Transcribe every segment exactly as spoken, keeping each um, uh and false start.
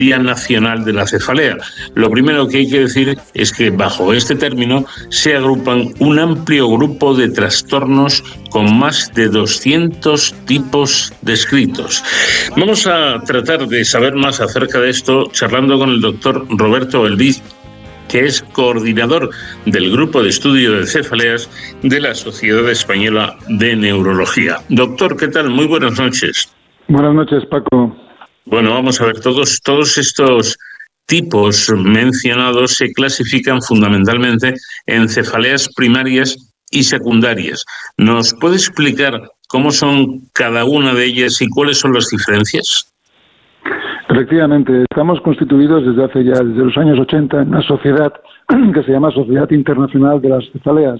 Día Nacional de la Cefalea. Lo primero que hay que decir es que bajo este término se agrupan un amplio grupo de trastornos con más de doscientos tipos descritos. Vamos a tratar de saber más acerca de esto charlando con el doctor Roberto Beldiz, que es coordinador del Grupo de Estudio de Cefaleas de la Sociedad Española de Neurología. Doctor, ¿qué tal? Muy buenas noches. Buenas noches, Paco. Bueno, vamos a ver, todos, todos estos tipos mencionados se clasifican fundamentalmente en cefaleas primarias y secundarias. ¿Nos puede explicar cómo son cada una de ellas y cuáles son las diferencias? Efectivamente, estamos constituidos desde hace ya, desde los años ochenta, en una sociedad que se llama Sociedad Internacional de las Cefaleas.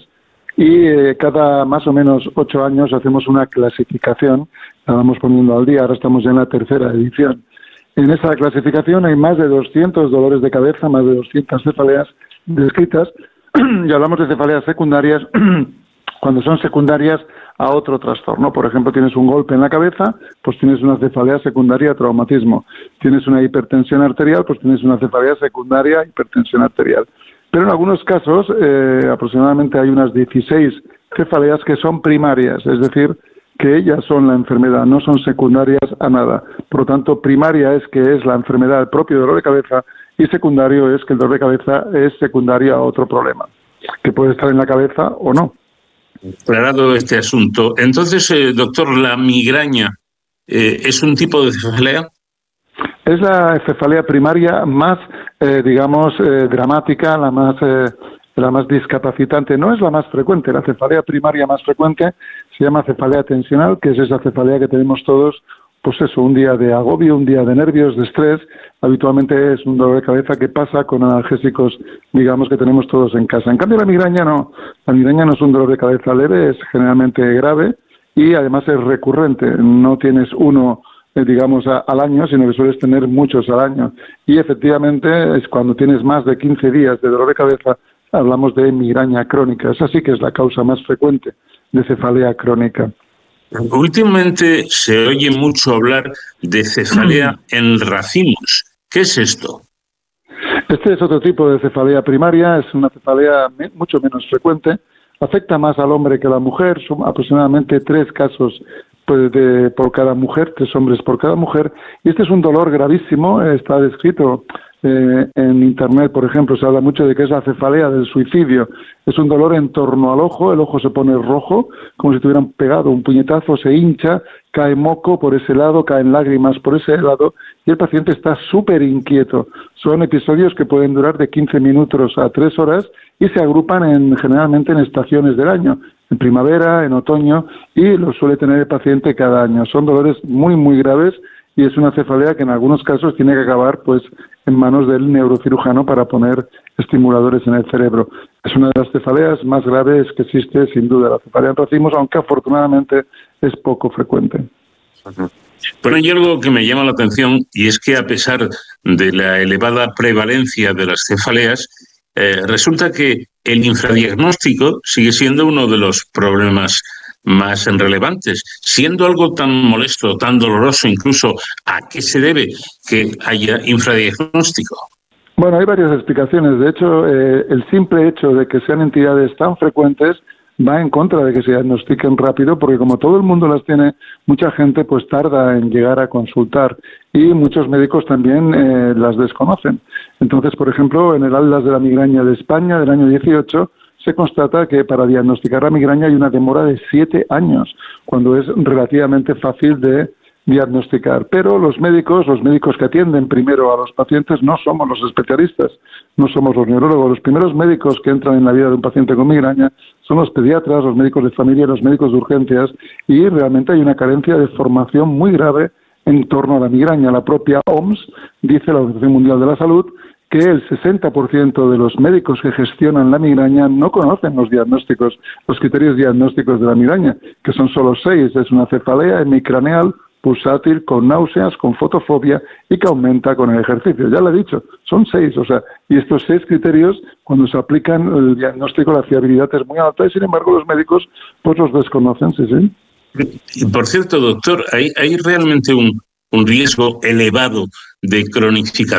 Y eh, cada más o menos ocho años hacemos una clasificación, la vamos poniendo al día, ahora estamos ya en la tercera edición. En esa clasificación hay más de doscientos dolores de cabeza, más de doscientas cefaleas descritas, y hablamos de cefaleas secundarias cuando son secundarias a otro trastorno. Por ejemplo, tienes un golpe en la cabeza, pues tienes una cefalea secundaria a traumatismo. Tienes una hipertensión arterial, pues tienes una cefalea secundaria a hipertensión arterial. Pero en algunos casos, eh, aproximadamente hay unas dieciséis cefaleas que son primarias, es decir, que ellas son la enfermedad, no son secundarias a nada. Por lo tanto, primaria es que es la enfermedad, el propio dolor de cabeza, y secundario es que el dolor de cabeza es secundario a otro problema, que puede estar en la cabeza o no. Aclarado este asunto, entonces, eh, doctor, ¿la migraña eh, es un tipo de cefalea? Es la cefalea primaria más, eh, digamos, eh, dramática, la más, eh, la más discapacitante. No es la más frecuente. La cefalea primaria más frecuente se llama cefalea tensional, que es esa cefalea que tenemos todos, pues eso, un día de agobio, un día de nervios, de estrés. Habitualmente es un dolor de cabeza que pasa con analgésicos, digamos, que tenemos todos en casa. En cambio, la migraña no. La migraña no es un dolor de cabeza leve, es generalmente grave y además es recurrente. No tienes uno, eh, digamos, a, al año, sino que sueles tener muchos al año. Y efectivamente es cuando tienes más de quince días de dolor de cabeza, hablamos de migraña crónica. Esa sí que es la causa más frecuente de cefalea crónica. Últimamente se oye mucho hablar de cefalea en racimos. ¿Qué es esto? Este es otro tipo de cefalea primaria, es una cefalea mucho menos frecuente, afecta más al hombre que a la mujer, son aproximadamente tres casos pues, de, por cada mujer, tres hombres por cada mujer, y este es un dolor gravísimo, está descrito eh, en Internet, por ejemplo, se habla mucho de que es la cefalea del suicidio, es un dolor en torno al ojo, el ojo se pone rojo, como si tuvieran pegado un puñetazo, se hincha, cae moco por ese lado, caen lágrimas por ese lado, y el paciente está súper inquieto. Son episodios que pueden durar de quince minutos a tres horas y se agrupan en, generalmente en estaciones del año, en primavera, en otoño, y los suele tener el paciente cada año. Son dolores muy, muy graves y es una cefalea que en algunos casos tiene que acabar pues en manos del neurocirujano para poner estimuladores en el cerebro. Es una de las cefaleas más graves que existe, sin duda, la cefalea en racimos, aunque afortunadamente es poco frecuente. Pero hay algo que me llama la atención y es que a pesar de la elevada prevalencia de las cefaleas, eh, resulta que el infradiagnóstico sigue siendo uno de los problemas más relevantes, siendo algo tan molesto, tan doloroso incluso. ¿A qué se debe que haya infradiagnóstico? Bueno, hay varias explicaciones. De hecho, eh, el simple hecho de que sean entidades tan frecuentes va en contra de que se diagnostiquen rápido, porque como todo el mundo las tiene, mucha gente pues tarda en llegar a consultar y muchos médicos también eh, las desconocen. Entonces, por ejemplo, en el Atlas de la Migraña de España del año dieciocho se constata que para diagnosticar la migraña hay una demora de siete años, cuando es relativamente fácil de diagnosticar. Pero los médicos, los médicos que atienden primero a los pacientes, no somos los especialistas, no somos los neurólogos. Los primeros médicos que entran en la vida de un paciente con migraña son los pediatras, los médicos de familia, los médicos de urgencias, y realmente hay una carencia de formación muy grave en torno a la migraña. La propia O M S dice, la Organización Mundial de la Salud, que el sesenta por ciento de los médicos que gestionan la migraña no conocen los diagnósticos, los criterios diagnósticos de la migraña, que son solo seis. Es una cefalea hemicraneal pulsátil, con náuseas, con fotofobia y que aumenta con el ejercicio. Ya lo he dicho, son seis, o sea, y estos seis criterios, cuando se aplican el diagnóstico, la fiabilidad es muy alta y sin embargo los médicos pues los desconocen, sí, sí. Y por cierto, doctor, ¿hay, hay realmente un, un riesgo elevado de cronificación